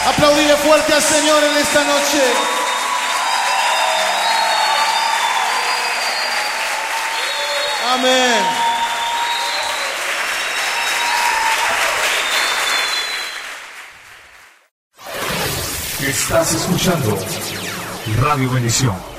Aplaudile fuerte al Señor en esta noche. Amén. Estás escuchando Radio Bendición.